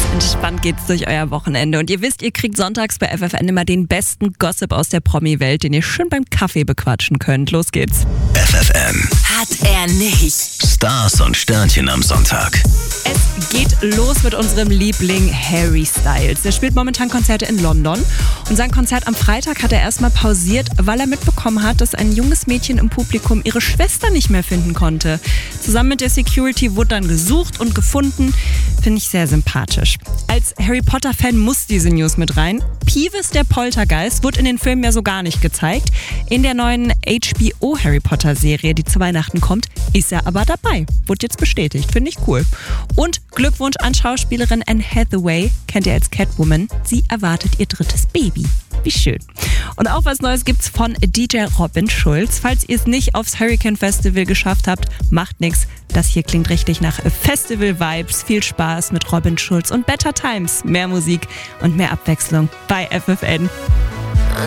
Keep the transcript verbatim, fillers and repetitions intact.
Entspannt geht's durch euer Wochenende. Und ihr wisst, ihr kriegt sonntags bei F F N immer den besten Gossip aus der Promi-Welt, den ihr schön beim Kaffee bequatschen könnt. Los geht's. F F N. Hat er nicht. Stars und Sternchen am Sonntag. Es geht los mit unserem Liebling Harry Styles. Der spielt momentan Konzerte in London. Und sein Konzert am Freitag hat er erstmal pausiert, weil er mitbekommen hat, dass ein junges Mädchen im Publikum ihre Schwester nicht mehr finden konnte. Zusammen mit der Security wurde dann gesucht und gefunden. Finde ich sehr sympathisch. Als Harry Potter-Fan muss diese News mit rein. Peeves der Poltergeist wird in den Filmen ja so gar nicht gezeigt. In der neuen H B O Harry Potter-Serie, die zu Weihnachten kommt, ist er aber dabei. Wurde jetzt bestätigt. Finde ich cool. Und Glückwunsch an Schauspielerin Anne Hathaway, kennt ihr als Catwoman. Sie erwartet ihr drittes Baby. Wie schön. Und auch was Neues gibt's von D J Robin Schulz. Falls ihr es nicht aufs Hurricane Festival geschafft habt, macht nix. Das hier klingt richtig nach Festival-Vibes. Viel Spaß mit Robin Schulz und Better Times. Mehr Musik und mehr Abwechslung bei F F N.